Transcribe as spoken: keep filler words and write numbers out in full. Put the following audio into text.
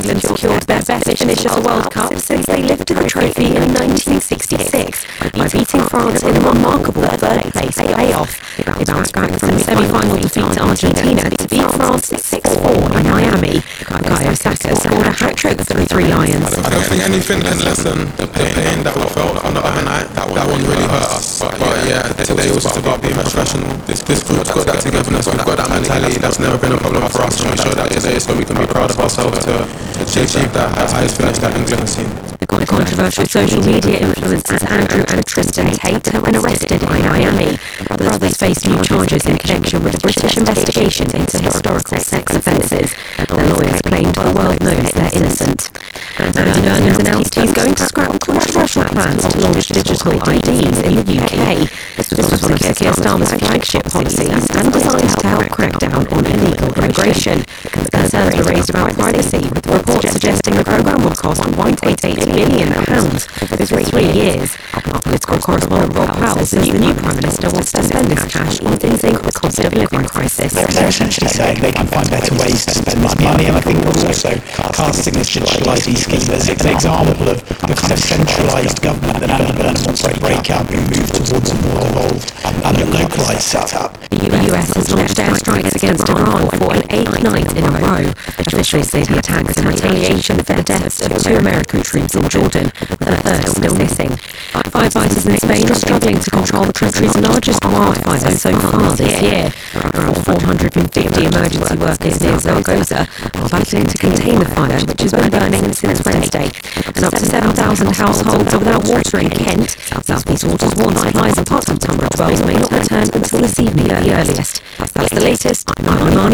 England secured their best finish at the World Cup since they lifted the trophy in nineteen sixty-six by beating France in a remarkable third-place playoff. They bounced back from a semi-final defeat to Argentina to beat France six four in Miami. Bukayo Saka scored a hat-trick for three Lions. I don't think anything can lessen the pain that we felt on the other night. That one really hurt us. But yeah, today was just about being professional. This this group's got that togetherness, we've got that mentality. That's never been a problem for us, and we show that today, so we can be proud of ourselves to achieve that highest finish that England has seen. The controversial social media influencers Andrew and Tristan Tate have been arrested in Miami. The brothers face new charges in connection with a British investigation into historical sex offences. Their lawyers claimed the world knows they're innocent. Andy Burnham announced he's going to scrap controversial plans to launch digital I Ds in the U K. This was one of Keir Starmer's flagship policies and designed to help crack down on illegal immigration. Concerns were raised about privacy, with reports suggesting the programme would cost one point eight billion pounds over three years. Our political correspondent Rob Powell says the new Prime Minister wants to spend this cash on easing the cost of living crisis. They're essentially saying they can find better ways to spend money, and I think we're also casting this digital I D scheme as an example of the kind of centralised government that Andy Burnham wants to break up and move towards a more evolved and a localised setup. The U S has launched airstrikes against Iran for an eighth night in a row. Officials say the attacks in retaliation for the deaths of two American troops in Jordan, with the third still missing. Firefighters in Spain are struggling to control the country's largest wildfire so far this year. Around four hundred fifty emergency workers near Zaragoza are battling to contain the fire, which has been burning since Wednesday. And up to seven thousand households are without water in Kent. South East Waters warns supplies and parts of Tunbridge Wells may not return until this evening at the earliest. That's the latest. I'm Armani.